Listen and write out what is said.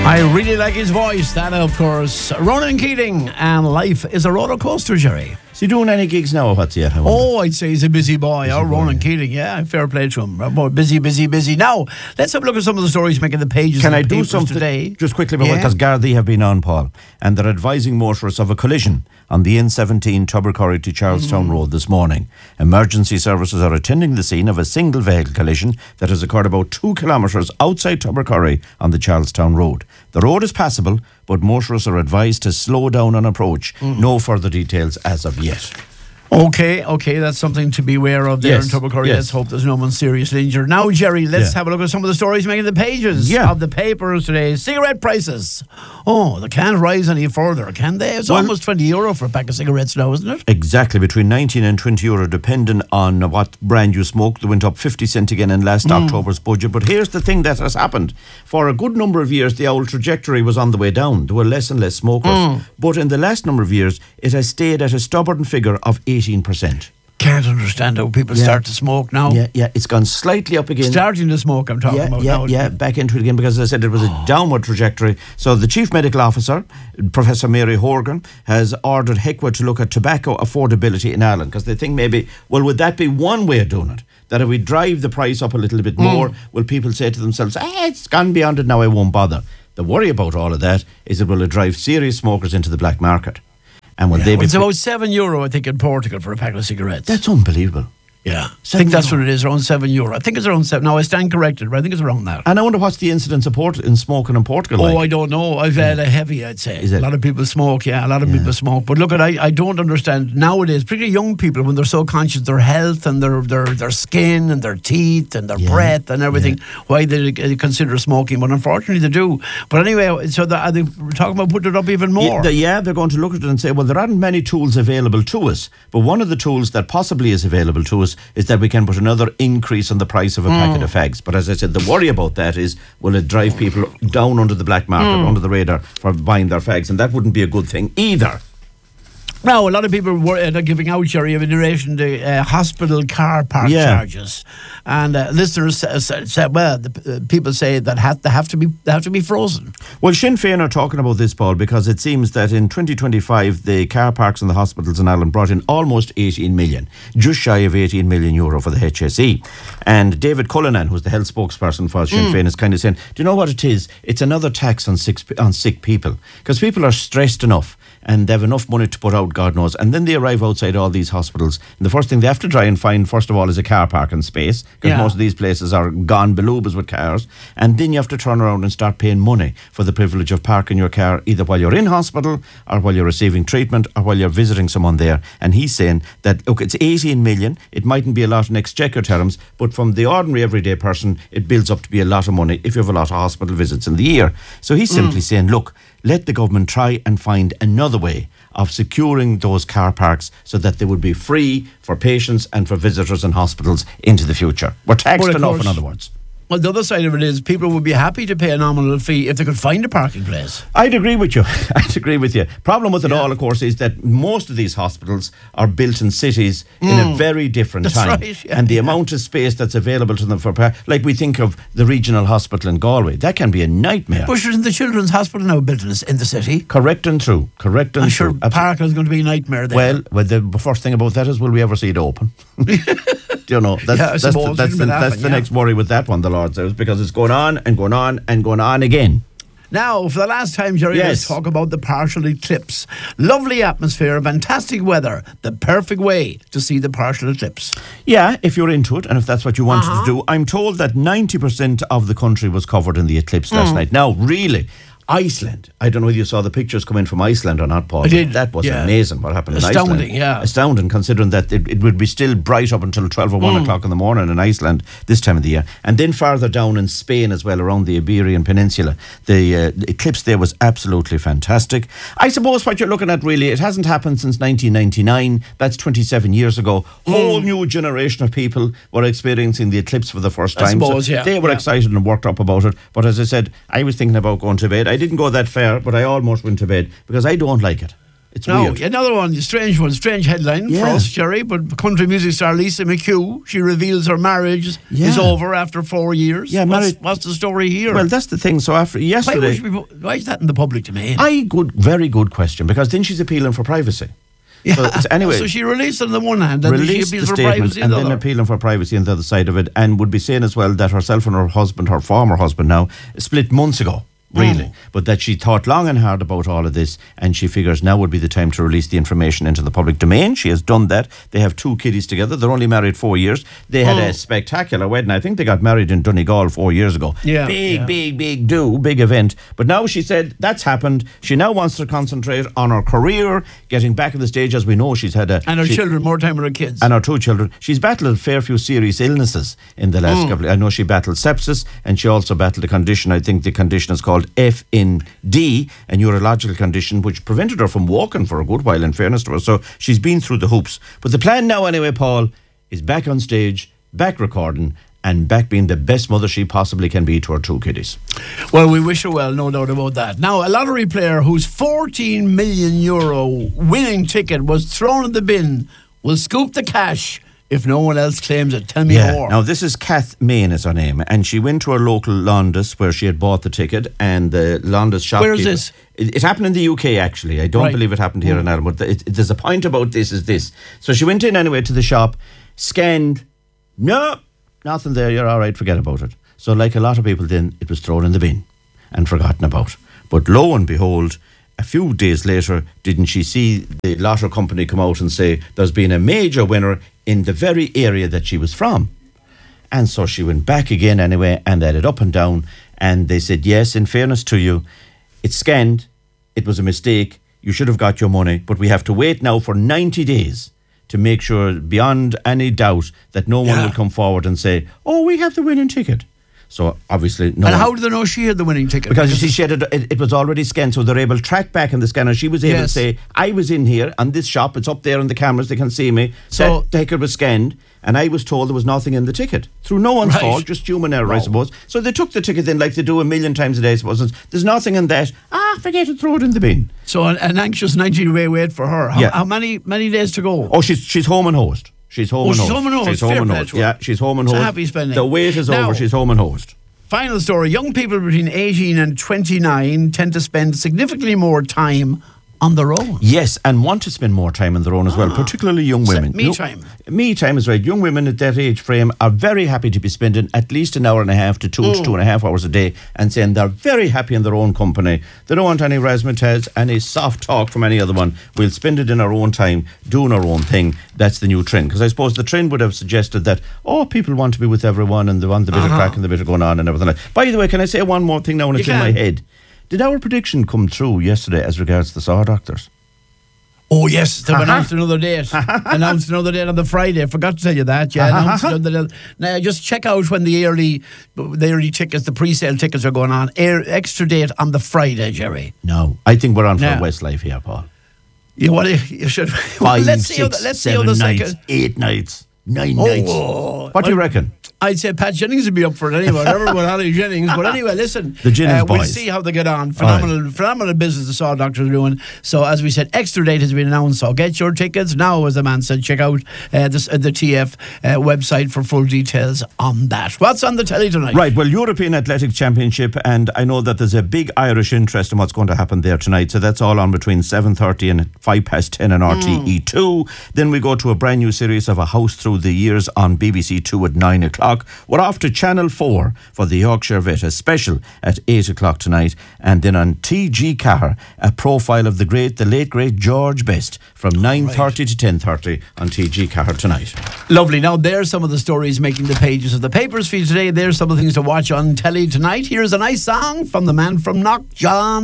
I really like his voice. That, of course, Ronan Keating, and Life is a Roller Coaster, Jerry. Is he doing any gigs now or what's he at? I'd say he's a busy boy. Ronan Keating, yeah, fair play to him. Busy. Now, let's have a look at some of the stories making the pages. Can of I the do papers something today? just quickly? Because Gardaí have been on, Paul, and they're advising motorists of a collision on the N17 Tubbercurry to Charlestown Road this morning. Emergency services are attending the scene of a single vehicle collision that has occurred about 2 kilometres outside Tubbercurry on the Charlestown Road. The road is passable, but motorists are advised to slow down on approach. No further details as of yet. Okay, that's something to be aware of there in Tubbercurry. Yes. Let's hope there's no one seriously injured. Now, Jerry, let's have a look at some of the stories making the pages of the papers today. Cigarette prices. They can't rise any further, can they? It's almost €20 for a pack of cigarettes now, isn't it? Exactly, between 19 and €20, depending on what brand you smoke. They went up 50 cent again in last October's budget. But here's the thing that has happened. For a good number of years, the old trajectory was on the way down. There were less and less smokers. But in the last number of years, it has stayed at a stubborn figure of 18%. Can't understand how people start to smoke now. Yeah, it's gone slightly up again. Starting to smoke, I'm talking about now. Yeah, back into it again, because as I said, it was a downward trajectory. So the Chief Medical Officer, Professor Mary Horgan, has ordered HECWA to look at tobacco affordability in Ireland, because they think maybe, would that be one way of doing it? That if we drive the price up a little bit more, will people say to themselves, it's gone beyond it now, I won't bother. The worry about all of that is it will drive serious smokers into the black market. And it's about €7, I think, in Portugal for a pack of cigarettes. That's unbelievable. Yeah, I think that's what it is, around €7. I think it's around 7. No, I stand corrected, but I think it's around that. And I wonder what's the incidence of in smoking in Portugal like? I don't know. I've had a heavy, I'd say. Is it? A lot of people smoke, a lot of people smoke. But look, I don't understand nowadays, particularly young people, when they're so conscious of their health and their skin and their teeth and their breath and everything, why they consider smoking. But unfortunately, they do. But anyway, so are they talking about putting it up even more? They're going to look at it and say, there aren't many tools available to us. But one of the tools that possibly is available to us is that we can put another increase on the price of a packet of fags. But as I said, the worry about that is, will it drive people down under the black market, under the radar for buying their fags? And that wouldn't be a good thing either. Now, a lot of people are giving out, Jerry, in relation to hospital car park charges, and listeners said, people say that they have to be frozen. Well, Sinn Féin are talking about this, Paul, because it seems that in 2025 the car parks in the hospitals in Ireland brought in almost 18 million, just shy of €18 million for the HSE. And David Cullinan, who's the health spokesperson for Sinn Féin, is kind of saying, do you know what it is? It's another tax on sick people, because people are stressed enough and they have enough money to put out, God knows, and then they arrive outside all these hospitals, and the first thing they have to try and find, first of all, is a car parking space, because most of these places are gone beloobas with cars, and then you have to turn around and start paying money for the privilege of parking your car either while you're in hospital or while you're receiving treatment or while you're visiting someone there. And he's saying that, look, it's 18 million, it mightn't be a lot in exchequer terms, but from the ordinary everyday person, it builds up to be a lot of money if you have a lot of hospital visits in the year. So he's simply saying, look, let the government try and find another way of securing those car parks so that they would be free for patients and for visitors in hospitals into the future. We're taxed enough, in other words. Well, the other side of it is people would be happy to pay a nominal fee if they could find a parking place. I'd agree with you. Problem with it all, of course, is that most of these hospitals are built in cities in a very different time. Right, and the amount of space that's available to them like we think of the regional hospital in Galway, that can be a nightmare. But isn't the Children's Hospital now built in the city? Correct and true. I'm sure parking is going to be a nightmare there. Well, the first thing about that is, will we ever see it open? You know, that's the next worry with that one, the Lord says, because it's going on and going on and going on again. Now, for the last time, Jerry, let's talk about the partial eclipse. Lovely atmosphere, fantastic weather, the perfect way to see the partial eclipse. Yeah, if you're into it and if that's what you wanted to do. I'm told that 90% of the country was covered in the eclipse last night. Now, really, Iceland. I don't know whether you saw the pictures come in from Iceland or not, Paul. I did. That was amazing what happened in Iceland. Astounding, considering that it would be still bright up until 12 or 1 o'clock in the morning in Iceland this time of the year. And then farther down in Spain as well, around the Iberian Peninsula, the eclipse there was absolutely fantastic. I suppose what you're looking at, really, it hasn't happened since 1999. That's 27 years ago. Whole new generation of people were experiencing the eclipse for the first time. They were excited and worked up about it. But as I said, I was thinking about going to bed. I didn't go that far, but I almost went to bed because I don't like it. It's Now, weird. another one, strange headline for Yeah. us, Jerry, but country music star Lisa McHugh, she reveals her marriage is Yeah. over after 4 years. Yeah, what's the story here? Well, that's the thing. So after yesterday, Why is that in the public domain? very good question, because then she's appealing for privacy. Yeah. So anyway, So she released it on the one hand, and she released the appeals for statement privacy on and the then other. appealing for privacy on the other side of it, and would be saying as well that herself and her husband, her former husband now, split months ago. Really, but that she thought long and hard about all of this, and she figures now would be the time to release the information into the public domain. She has done that. They have 2 kiddies together. They're only married 4 years. They had a spectacular wedding. I think they got married in Donegal 4 years ago. Yeah, Big event. But now she said that's happened. She now wants to concentrate on her career, getting back on the stage. As we know, she's had And her children, more time with her kids. and her 2 children. She's battled a fair few serious illnesses in the last couple. I know she battled sepsis, and she also battled a condition. I think the condition is called FND, a neurological condition which prevented her from walking for a good while, in fairness to her. So she's been through the hoops. But the plan now, anyway, Paul, is back on stage, back recording, and back being the best mother she possibly can be to her 2 kiddies. Well, we wish her well, no doubt about that. Now, a lottery player whose €14 million winning ticket was thrown in the bin will scoop the cash if no one else claims it. Tell me more. Now, this is Kath Main is her name, and she went to her local Londis where she had bought the ticket, and the Londis shopkeeper... Where is this? It happened in the UK, actually. I don't believe it happened here in Ireland, but there's a point about this is this. So she went in anyway to the shop, scanned, no, nothing there, you're all right, forget about it. So like a lot of people then, it was thrown in the bin and forgotten about. But lo and behold, a few days later, didn't she see the lottery company come out and say there's been a major winner in the very area that she was from? And so she went back again anyway and added up and down, and they said, yes, in fairness to you, it's scanned, it was a mistake, you should have got your money, but we have to wait now for 90 days to make sure beyond any doubt that no one will come forward and say, oh, we have the winning ticket. So obviously no. And how do they know she had the winning ticket? Because you see, she had it was already scanned, so they're able to track back in the scanner. She was able to say, I was in here on this shop, it's up there on the cameras, they can see me. So that ticket was scanned, and I was told there was nothing in the ticket. Through no one's fault, just human error, I suppose. So they took the ticket in like they do a million times a day, I suppose. There's nothing in that. Forget it, throw it in the bin. So an anxious 90-day wait for her. How many days to go? Oh, she's home and hosed. She's home and hosed. She's home and hosed. She's home and hosed. Yeah, she's home and It's a hosed. happy spending. The wait is Now, over, she's home and hosed. Final story. Young people between 18 and 29 tend to spend significantly more time on their own. Yes, and want to spend more time on their own as well, particularly young women. Me time. Me time is right. Young women at that age frame are very happy to be spending at least an hour and a half to 2.5 hours a day, and saying they're very happy in their own company. They don't want any razzmatazz, any soft talk from any other one. We'll spend it in our own time, doing our own thing. That's the new trend. Because I suppose the trend would have suggested that, people want to be with everyone and they want the bit of crack and the bit of going on and everything like that. By the way, can I say one more thing now when it's in my head? Did our prediction come true yesterday as regards the Saw Doctors? Oh, yes, they've announced another date. Announced another date on the Friday. I forgot to tell you that. Yeah, announced another date. Now, just check out when the early tickets, the pre-sale tickets are going on. Extra date on the Friday, Jerry. No, I think we're on for Westlife here, Paul. You should. 5, let's 6, see how the 7 nights, second. 8 nights, 9 nights. What do you reckon? I'd say Pat Jennings would be up for it anyway. Never with Holly Jennings. But anyway, listen. The Jennings boys. We'll see how they get on. Phenomenal business the Saw Doctors are doing. So, as we said, extra date has been announced. So, get your tickets now, as the man said. Check out the TF website for full details on that. What's on the telly tonight? Right, well, European Athletic Championship, and I know that there's a big Irish interest in what's going to happen there tonight. So, that's all on between 7:30 and 10:05 on RTE2. Then we go to a brand new series of A House Through the Years on BBC 2 at 9 o'clock. We're off to Channel 4 for the Yorkshire Vet, a special at 8 o'clock tonight. And then on TG Cahir, a profile of the late great George Best from 9:30 to 10:30 on TG Cahir tonight. Lovely. Now, there's some of the stories making the pages of the papers for you today. There's some of the things to watch on telly tonight. Here's a nice song from the man from Knock, John